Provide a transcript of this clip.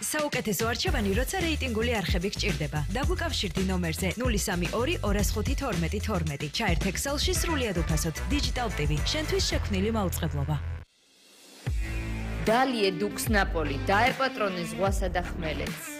საუკეთესო არჩევანი, როცა რეიტინგული არხები გჭირდება. დაგვიკავშირდი ნომერზე 032 205 12 12. ჩაერთ Excel-ში სრულიად უფასოდ. Digital TV. შენთვის შექმნილი მაუწყებლობა. Dalie Dux Napoli, დაეპატრონეს ზღვასა და ხმელეთს.